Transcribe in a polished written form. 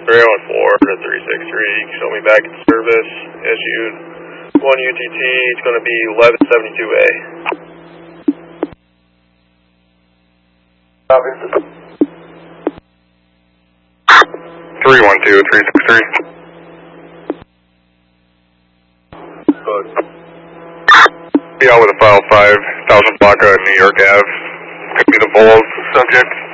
314 to 363, show me back in service, issued 1 UTT, it's going to be 1172A. Copy. 312, 363. Be out with a file 5000 block New York Ave. Could be the Vols subject.